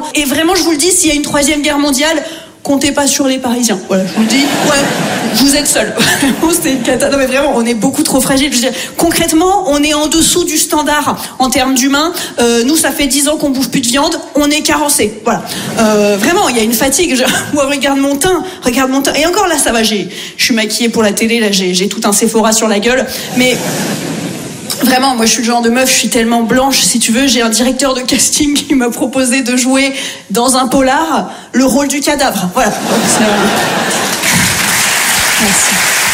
Et vraiment, je vous le dis, s'il y a une 3e guerre mondiale, comptez pas sur les Parisiens. Voilà, je vous le dis. Ouais, vous êtes seuls. C'est une cata. Non mais vraiment, on est beaucoup trop fragile. Je veux dire, concrètement, on est en dessous du standard en termes d'humains. Nous, ça fait 10 ans qu'on bouffe plus de viande. On est carencé. Voilà. Vraiment, il y a une fatigue. Moi, regarde mon teint. Et encore là, ça va. Je suis maquillée pour la télé. Là, j'ai tout un Sephora sur la gueule. Mais vraiment, moi je suis le genre de meuf, je suis tellement blanche, si tu veux, j'ai un directeur de casting qui m'a proposé de jouer dans un polar le rôle du cadavre. Voilà. Merci.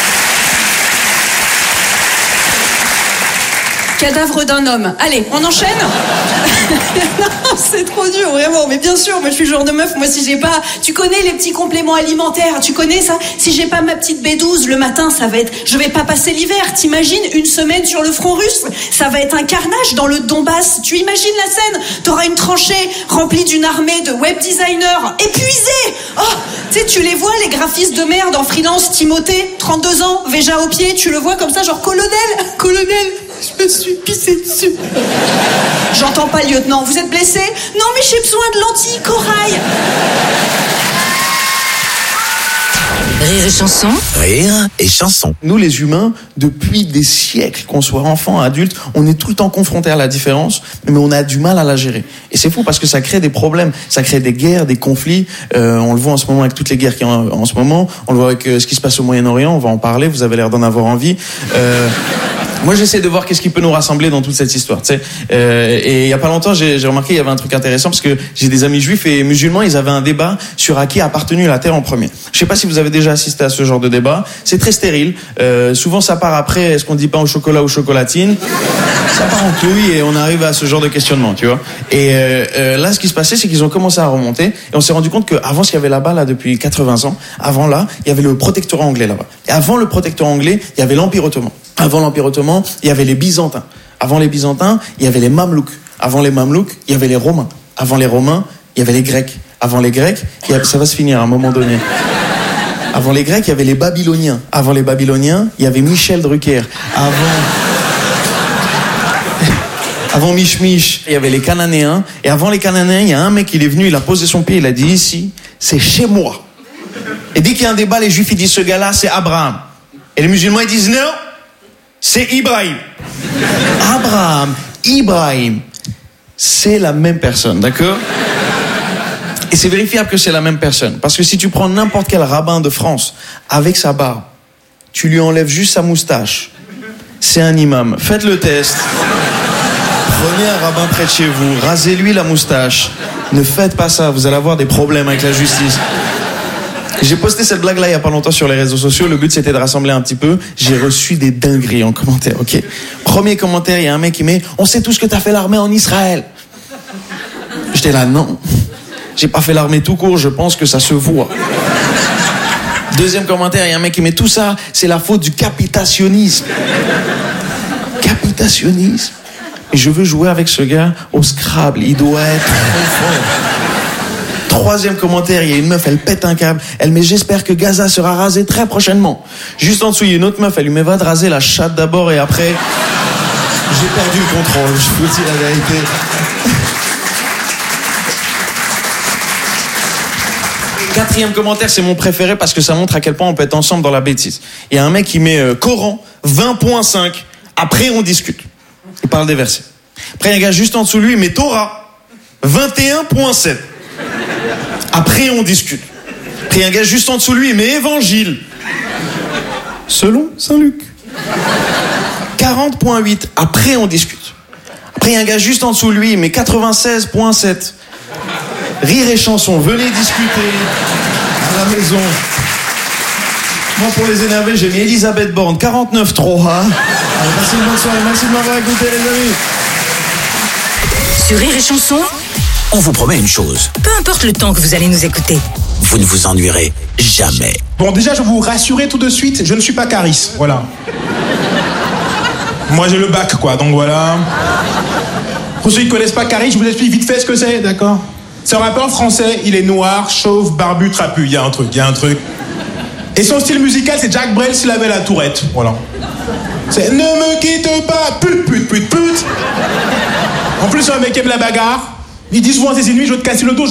Cadavre d'un homme. Allez, on enchaîne. Non, c'est trop dur, vraiment. Mais bien sûr, moi je suis le genre de meuf. Moi, si j'ai pas, tu connais les petits compléments alimentaires, tu connais ça. Si j'ai pas ma petite B12 le matin, ça va être, je vais pas passer l'hiver. T'imagines une semaine sur le front russe, ça va être un carnage dans le Donbass. Tu imagines la scène. T'auras une tranchée remplie d'une armée de web designers épuisés. Oh, tu sais, tu les vois les graphistes de merde en freelance. Timothée, 32 ans, Véja au pied. Tu le vois comme ça, genre colonel. Je me suis pissé dessus. J'entends pas, lieutenant. Vous êtes blessé? Non, mais j'ai besoin de lentilles corail. Rire et chanson. Rire et chanson. Nous, les humains, depuis des siècles, qu'on soit enfant, adulte, on est tout le temps confrontés à la différence, mais on a du mal à la gérer. Et c'est fou parce que ça crée des problèmes, ça crée des guerres, des conflits. On le voit en ce moment avec toutes les guerres qu'il y a en ce moment. On le voit avec ce qui se passe au Moyen-Orient. On va en parler. Vous avez l'air d'en avoir envie. Moi, j'essaie de voir qu'est-ce qui peut nous rassembler dans toute cette histoire, tu sais. Et il y a pas longtemps, j'ai remarqué il y avait un truc intéressant parce que j'ai des amis juifs et musulmans, ils avaient un débat sur à qui a appartenu la terre en premier. Je sais pas si vous avez déjà assisté à ce genre de débat. C'est très stérile. Souvent, ça part après. Est-ce qu'on dit pain au chocolat ou chocolatine? Ça part en couille et on arrive à ce genre de questionnement, tu vois. Et là, ce qui se passait, c'est qu'ils ont commencé à remonter et on s'est rendu compte qu'avant, ce qu'il y avait là-bas, là, depuis 80 ans, avant là, il y avait le protectorat anglais là-bas. Et avant le protectorat anglais, il y avait l'Empire ottoman. Avant l'Empire ottoman, il y avait les Byzantins. Avant les Byzantins, il y avait les Mamelouks. Avant les Mamelouks, il y avait les Romains. Avant les Romains, il y avait les Grecs. Avant les Grecs, ça va se finir à un moment donné. Avant les Grecs, il y avait les Babyloniens. Avant les Babyloniens, il y avait Michel Drucker. Avant Mich, il y avait les Cananéens. Et avant les Cananéens, il y a un mec, il est venu, il a posé son pied, il a dit ici, c'est chez moi. Et dès qu'il y a un débat, les Juifs, ils disent ce gars-là, c'est Abraham. Et les musulmans, ils disent non, c'est Ibrahim. Abraham, Ibrahim, c'est la même personne, d'accord? Et c'est vérifiable que c'est la même personne. Parce que si tu prends n'importe quel rabbin de France avec sa barbe, tu lui enlèves juste sa moustache, c'est un imam. Faites le test. Prenez un rabbin près de chez vous, rasez-lui la moustache. Ne faites pas ça, vous allez avoir des problèmes avec la justice. J'ai posté cette blague-là il y a pas longtemps sur les réseaux sociaux. Le but, c'était de rassembler un petit peu. J'ai reçu des dingueries en commentaire, ok? Premier commentaire, il y a un mec qui met « On sait tous que t'as fait l'armée en Israël. » J'étais là, non. J'ai pas fait l'armée tout court, je pense que ça se voit. Deuxième commentaire, il y a un mec qui met « Tout ça, c'est la faute du capitationnisme. » Capitationnisme? Et je veux jouer avec ce gars au Scrabble. Il doit être trop fort. Troisième commentaire, il y a une meuf, elle pète un câble. Elle met « J'espère que Gaza sera rasé très prochainement. » Juste en dessous, il y a une autre meuf, elle lui met « Va te raser la chatte d'abord et après... » J'ai perdu le contrôle, je vous dis la vérité. Quatrième commentaire, c'est mon préféré parce que ça montre à quel point on peut être ensemble dans la bêtise. Il y a un mec qui met Coran 20.5. Après, on discute. Il parle des versets. Après, il y a un gars juste en dessous de lui, il met Torah 21.7. Après, on discute. Après, il y a un gars juste en dessous de lui, il met Évangile selon Saint Luc 40.8. Après, on discute. Après, il y a un gars juste en dessous de lui, il met 96.7. Rire et chanson, venez discuter à la maison. Moi, pour les énerver, j'ai mis Elisabeth Borne 49.3. Allez, passez une bonne soirée, merci de m'avoir écouté, les amis. Sur Rire et chanson, On vous promet une chose. peu importe le temps que vous allez nous écouter. Vous ne vous ennuierez jamais. Bon, déjà, je vais vous rassurer tout de suite, je ne suis pas Caris, voilà. Moi, j'ai le bac, quoi, donc voilà. Pour ceux qui ne connaissent pas Caris, je vous explique vite fait ce que c'est, d'accord? C'est un rappeur français, il est noir, chauve, barbu, trapu, il y a un truc. Et son style musical, c'est Jacques Brel s'il avait la tourette, voilà. C'est « Ne me quitte pas, pute. » En plus, c'est un mec qui aime la bagarre. Il dit souvent à ses ennemis, je vais te casser le dos.